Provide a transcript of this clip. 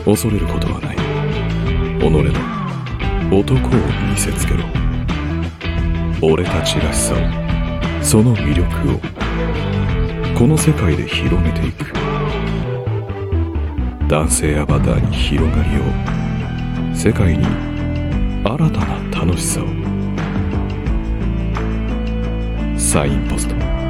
恐れることはない。己の男を見せつけろ。俺たちらしさを、その魅力をこの世界で広めていく。男性アバターに広がりを、世界に新たな楽しさを。サインポスト。